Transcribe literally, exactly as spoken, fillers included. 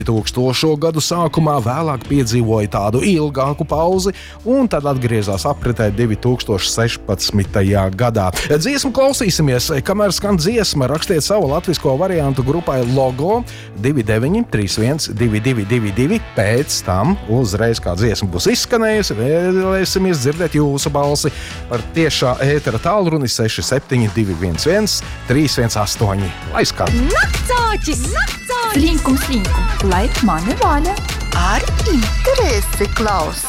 Tūkstošo gadu sākumā, vēlāk piedzīvoja tādu ilgāku pauzi un tad atgriezās apritē divi tūkstoši sešpadsmitajā gadā. Dziesmu klausīsimies, kamēr skan dziesma, rakstiet savu latvisko variantu grupai Logo divi deviņi trīs viens divi divi divi divi. Pēc tam, uzreiz kā dziesma būs izskanējusi, vēlēsimies dzirdēt jūsu balsi par tiešā ētera tālruni seši septiņi divi viens viens trīs viens astoņi. Lai skan! Naktsāķis! Naktsāķis! Slinkums, slinkums! Lai mani vaļa! Ar interesi klaus!